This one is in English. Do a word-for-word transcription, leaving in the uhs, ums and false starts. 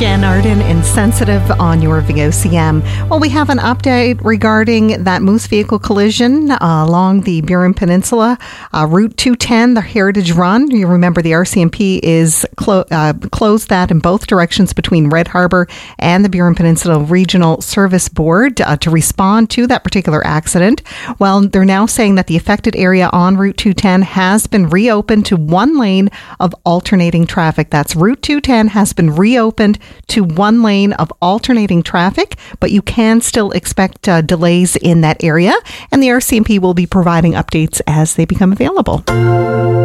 Jen Arden, Insensitive on your V O C M. Well, we have an update regarding that Moose vehicle collision uh, along the Burin Peninsula, uh, Route two ten, the Heritage Run. You remember the R C M P is clo- uh, closed that in both directions between Red Harbor and the Burin Peninsula Regional Service Board uh, to respond to that particular accident. Well, they're now saying that the affected area on Route two ten has been reopened to one lane of alternating traffic. That's Route two ten has been reopened to one lane of alternating traffic, but you can still expect uh, delays in that area, and the R C M P will be providing updates as they become available.